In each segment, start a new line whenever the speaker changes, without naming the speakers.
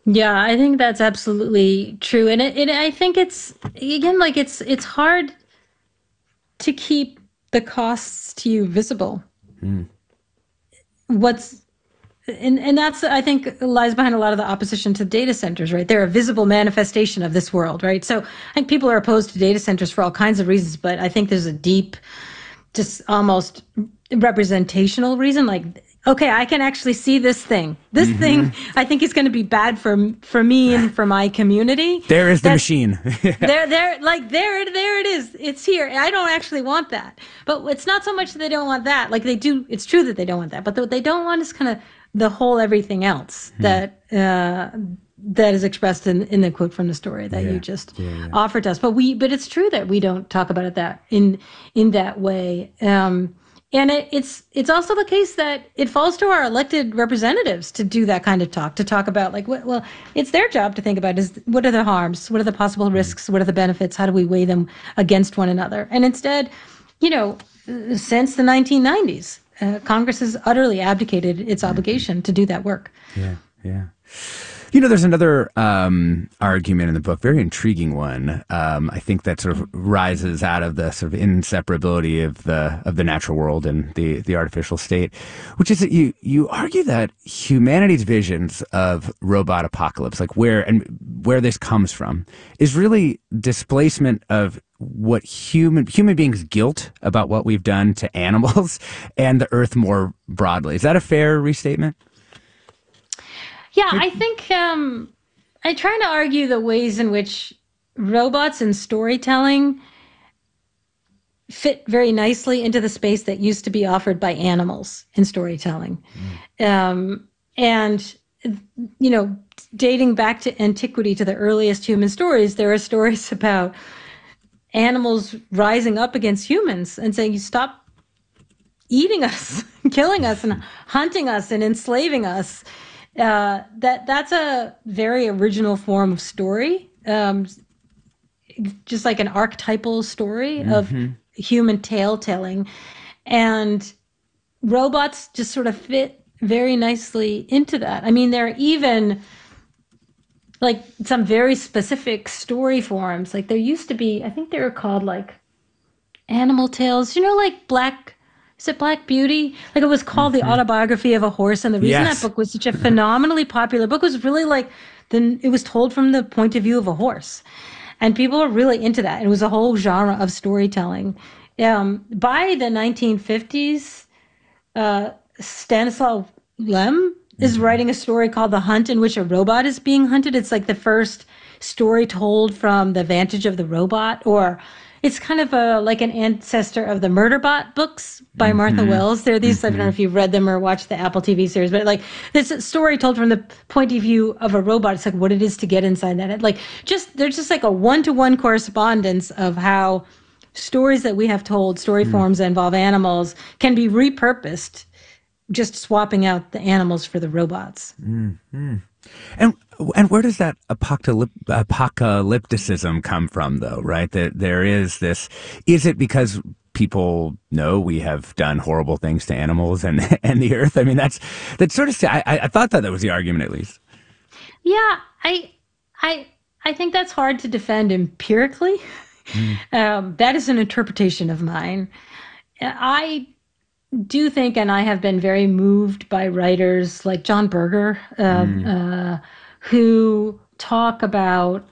Yeah, I think that's absolutely true. I think it's, again, like it's hard to keep the costs to you visible.
Mm.
What's and that's, I think, lies behind a lot of the opposition to data centers, right? They're a visible manifestation of this world, right? So I think people are opposed to data centers for all kinds of reasons, but I think there's a deep, just almost representational reason. Like, okay, I can actually see this thing. This thing,
Hmm.
I think, is going to be bad for me and for my community.
There is the
That's
machine.
there it is. It's here. I don't actually want that. But it's not so much that they don't want that. Like, they do. It's true that they don't want that. But what they don't want is kind of the whole everything else
Hmm.
that is expressed in the quote from the story that you
Yeah.
just
Yeah. Yeah.
offered to us. But it's true that we don't talk about it that in that way. And it's also the case that it falls to our elected representatives to do that kind of talk, to talk about, like, well, it's their job to think about, is what are the harms, what are the possible
Mm.
risks, what are the benefits, how do we weigh them against one another? And instead, you know, since the 1990s, Congress has utterly abdicated its
Hmm.
obligation to do that work.
Yeah. Yeah. There's another argument in the book, very intriguing one. I think that sort of rises out of the sort of inseparability of the natural world and the artificial state, which is that you argue that humanity's visions of robot apocalypse, like where this comes from, is really displacement of what human beings' guilt about what we've done to animals and the earth more broadly. Is that a fair restatement?
Yeah, I think I try to argue the ways in which robots and storytelling fit very nicely into the space that used to be offered by animals in storytelling.
Mm.
And, you know, dating back to antiquity, to the earliest human stories, there are stories about animals rising up against humans and saying, you stop eating us, killing us, and hunting us and enslaving us. That's a very original form of story, just like an archetypal story of
Hmm.
human tale telling. And robots just sort of fit very nicely into that. I mean, there are even like some very specific story forms. Like, there used to be, I think they were called like animal tales, like is it Black Beauty? Like, it was called The
Hmm.
Autobiography of a Horse. And the reason that
Yes.
book was such a phenomenally popular book was really like, then it was told from the point of view of a horse. And people were really into that. It was a whole genre of storytelling. By the 1950s, Stanislaw Lem is
Hmm.
writing a story called The Hunt, in which a robot is being hunted. It's like the first story told from the vantage of the robot, or it's kind of like an ancestor of the Murderbot books by Martha
Hmm.
Wells. There are these, I don't know
Hmm.
if you've read them or watched the Apple TV series, but like this story told from the point of view of a robot. It's like what it is to get inside that. Like, just there's just like a one-to-one correspondence of how stories that we have told, story
Hmm.
forms that involve animals, can be repurposed, just swapping out the animals for the robots.
Hmm. And and where does that apocalypticism come from, though? Right, that there is this. Is it because people know we have done horrible things to animals and and the earth? I mean, that's sort of. I thought that was the argument, at least.
Yeah, I, I think that's hard to defend empirically.
Mm.
That is an interpretation of mine. I do think, and I have been very moved by writers like John Berger,
Mm.
who talk about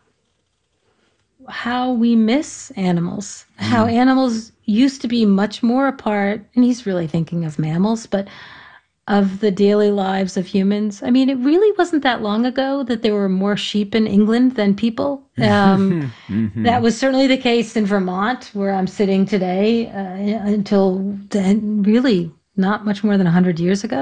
how we miss animals, how
Mm.
animals used to be much more a part, and he's really thinking of mammals, but of the daily lives of humans. I mean, it really wasn't that long ago that there were more sheep in England than people. That
Hmm.
was certainly the case in Vermont, where I'm sitting today, until then, really not much more than 100 years ago.